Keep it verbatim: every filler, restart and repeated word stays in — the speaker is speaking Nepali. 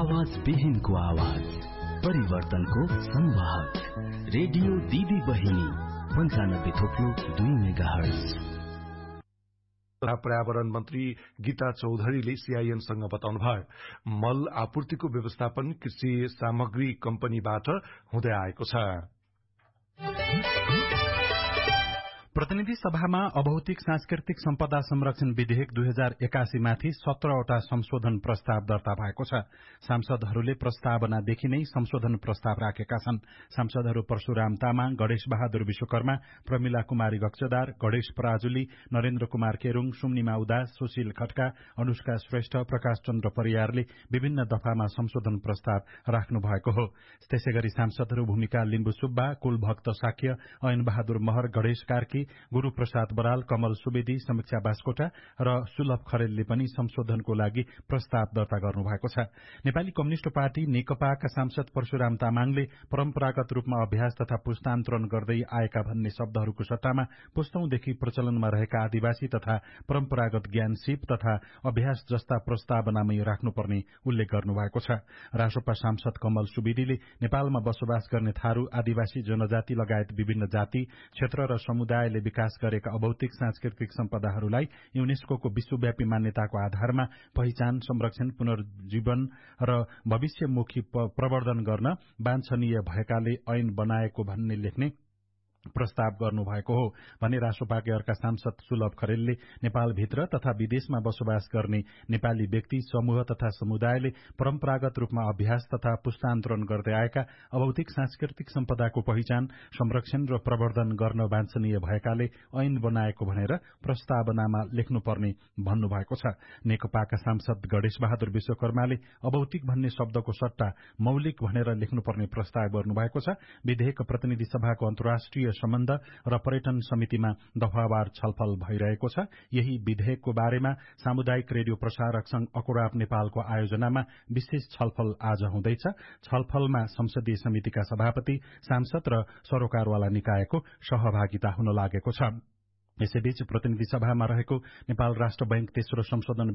आवाज विहीनको आवाज, परिवर्तनको संवाहक, रेडियो दिदी बहिनी पञ्चानब्बे थोप्लो दुई मेगाहर्ज। पर्यावरण मन्त्री गीता चौधरीले सीआईएनसँग बताउनुभयो, मल आपूर्तिको व्यवस्थापन कृषि सामग्री कम्पनीबाट हुँदै आएको छ। प्रतिनिधि सभामा अभौतिक सांस्कृतिक सम्पदा संरक्षण विधेयक दुई हजार एकासी माथि सत्रवटा संशोधन प्रस्ताव दर्ता भएको छ। सांसदहरूले प्रस्तावनादेखि नै संशोधन प्रस्ताव राखेका छन्। सांसदहरू परशुराम तामाङ, गणेश बहादुर विश्वकर्मा, प्रमिला कुमारी गक्षदार, गणेश पराजुली, नरेन्द्र कुमार केरूङ, सुम्निमा उदास, सुशील खड्का, अनुष्का श्रेष्ठ, प्रकाश चन्द्र परियारले विभिन्न दफामा संशोधन प्रस्ताव राख्नु भएको हो। त्यसैगरी सांसदहरू भूमिका लिम्बु सुब्बा, कुलभक्त साक्य, ऐन बहादुर महर, गणेश कार्की, गुरू प्रसाद बराल, कमल सुवेदी, समीक्षा बास्कोटा र सुलभ खरेलले पनि संशोधनको लागि प्रस्ताव दर्ता गर्नुभएको छ। नेपाली कम्युनिष्ट पार्टी नेकपाका सांसद परशुराम तामाङले परम्परागत रूपमा अभ्यास तथा पुस्तान्तरण गर्दै आएका भन्ने शब्दहरूको सट्टामा पुस्तौंदेखि प्रचलनमा रहेका आदिवासी तथा परम्परागत ज्ञान सिप तथा अभ्यास जस्ता प्रस्तावनामै राख्नुपर्ने उल्लेख गर्नुभएको छ। रासोपा सांसद कमल सुवेदीले नेपालमा बसोबास गर्ने थारू, आदिवासी जनजाति लगायत विभिन्न जाति, क्षेत्र र समुदाय विकास गरेका अभौतिक सांस्कृतिक सम्पदाहरूलाई युनेस्कोको विश्वव्यापी मान्यताको आधारमा पहिचान, संरक्षण, पुनर्जीवन र भविष्यमुखी प्रवर्धन गर्न वाञ्छनीय भएकाले ऐन बनाएको भन्ने लेख्ने प्रस्ताव गर्नुभएको हो भने रासोपाकै अर्का सांसद सुलभ खरेलले नेपालभित्र तथा विदेशमा बसोबास गर्ने नेपाली व्यक्ति, समूह तथा समुदायले परम्परागत रूपमा अभ्यास तथा पुस्तान्तरण गर्दै आएका अभौतिक सांस्कृतिक सम्पदाको पहिचान, संरक्षण र प्रवर्धन गर्न वाञ्छनीय भएकाले ऐन बनाएको भनेर प्रस्तावनामा लेख्नुपर्ने भन्नुभएको छ। नेकपाका सांसद गणेश बहादुर विश्वकर्माले अभौतिक भन्ने शब्दको सट्टा मौलिक भनेर लेख्नुपर्ने प्रस्ताव गर्नुभएको छ। विधेयक प्रतिनिधि सभाको अन्तर्राष्ट्रिय सम्बन्ध र पर्यटन समितिमा दफावार छलफल भइरहेको छ। यही विधेयकको बारेमा सामुदायिक रेडियो प्रसारक संघ अकुराब नेपालको आयोजनामा विशेष छलफल आज हुँदैछ। छलफलमा संसदीय समितिका सभापति, सांसद र सरोकारवाला निकायको सहभागिता हुन लागेको छ। यसैबीच प्रतिनिधि सभामा रहेको नेपाल राष्ट्र बैंक तेस्रो संशोधन